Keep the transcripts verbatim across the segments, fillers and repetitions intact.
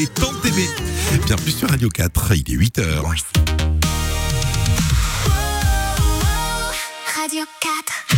Et Tant T V. Bienvenue sur Radio quatre, il est huit heures. Radio quatre,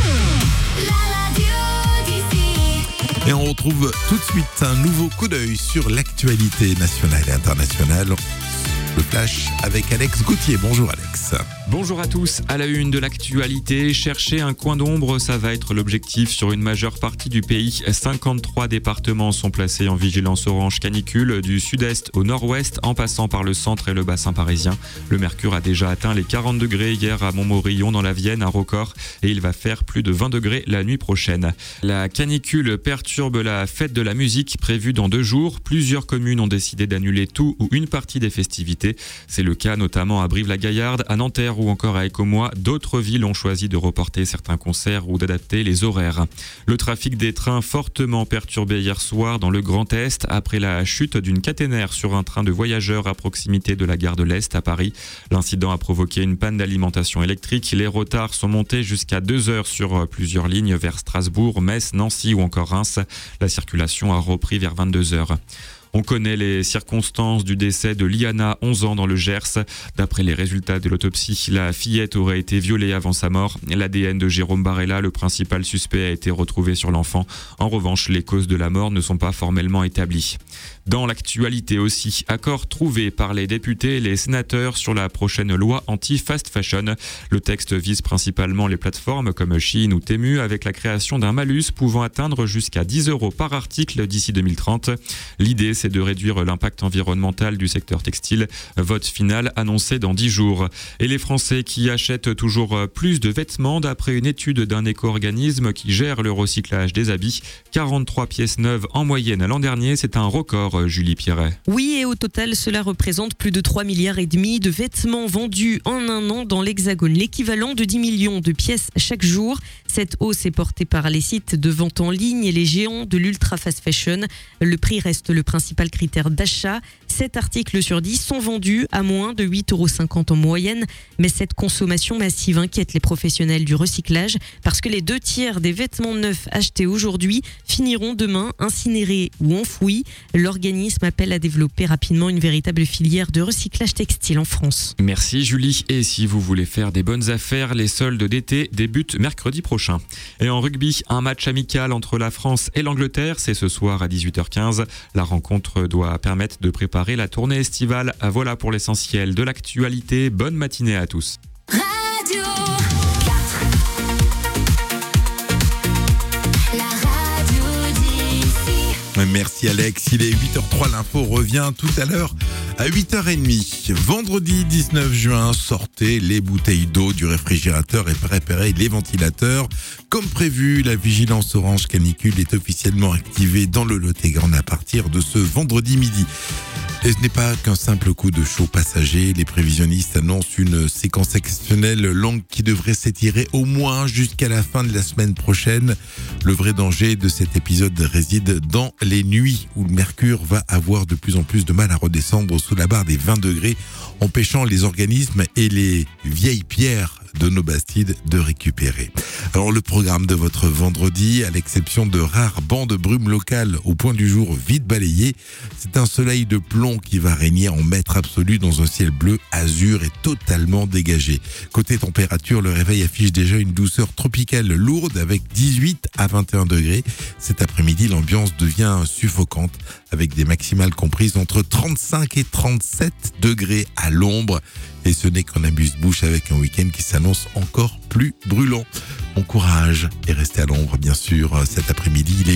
la radio d'ici. Et on retrouve tout de suite un nouveau coup d'œil sur l'actualité nationale et internationale. Le Flash avec Alex Gauthier. Bonjour Alex. Bonjour à tous. À la une de l'actualité, chercher un coin d'ombre, ça va être l'objectif sur une majeure partie du pays. cinquante-trois départements sont placés en vigilance orange canicule, du sud-est au nord-ouest, en passant par le centre et le bassin parisien. Le mercure a déjà atteint les quarante degrés hier à Montmorillon dans la Vienne, un record, et il va faire plus de vingt degrés la nuit prochaine. La canicule perturbe la fête de la musique prévue dans deux jours. Plusieurs communes ont décidé d'annuler tout ou une partie des festivités. C'est le cas notamment à Brive-la-Gaillarde, à Nanterre ou encore à Écomois. D'autres villes ont choisi de reporter certains concerts ou d'adapter les horaires. Le trafic des trains fortement perturbé hier soir dans le Grand Est après la chute d'une caténaire sur un train de voyageurs à proximité de la gare de l'Est à Paris. L'incident a provoqué une panne d'alimentation électrique. Les retards sont montés jusqu'à deux heures sur plusieurs lignes vers Strasbourg, Metz, Nancy ou encore Reims. La circulation a repris vers vingt-deux heures. On connaît les circonstances du décès de Liana, onze ans, dans le Gers. D'après les résultats de l'autopsie, la fillette aurait été violée avant sa mort. L'A D N de Jérôme Barella, le principal suspect, a été retrouvé sur l'enfant. En revanche, les causes de la mort ne sont pas formellement établies. Dans l'actualité aussi, accord trouvé par les députés et les sénateurs sur la prochaine loi anti-fast fashion. Le texte vise principalement les plateformes comme Shein ou Temu, avec la création d'un malus pouvant atteindre jusqu'à dix euros par article d'ici deux mille trente. L'idée, c'est de réduire l'impact environnemental du secteur textile. Vote final annoncé dans dix jours. Et les Français qui achètent toujours plus de vêtements, d'après une étude d'un éco-organisme qui gère le recyclage des habits. quarante-trois pièces neuves en moyenne l'an dernier, c'est un record, Julie Pierret. Oui, et au total, cela représente plus de trois milliards et demi de vêtements vendus en un an dans l'Hexagone, l'équivalent de dix millions de pièces chaque jour. Cette hausse est portée par les sites de vente en ligne et les géants de l'ultra fast fashion. Le prix reste le principal critère d'achat. sept articles sur dix sont vendus à moins de huit euros cinquante en moyenne. Mais cette consommation massive inquiète les professionnels du recyclage parce que les deux tiers des vêtements neufs achetés aujourd'hui finiront demain incinérés ou enfouis. L'organisme appelle à développer rapidement une véritable filière de recyclage textile en France. Merci Julie. Et si vous voulez faire des bonnes affaires, les soldes d'été débutent mercredi prochain. Et en rugby, un match amical entre la France et l'Angleterre, c'est ce soir à dix-huit heures quinze. La rencontre doit permettre de préparer la tournée estivale. Voilà pour l'essentiel de l'actualité. Bonne matinée à tous. Radio quatre, la radio d'ici. Merci Alex, il est huit heures trois, l'info revient tout à l'heure à huit heures trente. Vendredi dix-neuf juin, sortez les bouteilles d'eau du réfrigérateur et préparez les ventilateurs. Comme prévu, la vigilance orange canicule est officiellement activée dans le Lot-et-Garonne à partir de ce vendredi midi. Et ce n'est pas qu'un simple coup de chaud passager. Les prévisionnistes annoncent une séquence exceptionnelle longue qui devrait s'étirer au moins jusqu'à la fin de la semaine prochaine. Le vrai danger de cet épisode réside dans les nuits où le mercure va avoir de plus en plus de mal à redescendre sous la barre des vingt degrés, empêchant les organismes et les vieilles pierres de nos bastides de récupérer. Alors le programme de votre vendredi, à l'exception de rares bancs de brume locales au point du jour vite balayés, c'est un soleil de plomb qui va régner en maître absolu dans un ciel bleu azur et totalement dégagé. Côté température, le réveil affiche déjà une douceur tropicale lourde avec dix-huit à vingt et un degrés. Cet après-midi, l'ambiance devient suffocante avec des maximales comprises entre trente-cinq et trente-sept degrés à l'ombre. Et ce n'est qu'un amuse-bouche avec un week-end qui s'annonce encore plus brûlant. Bon courage et restez à l'ombre, bien sûr, cet après-midi. Il est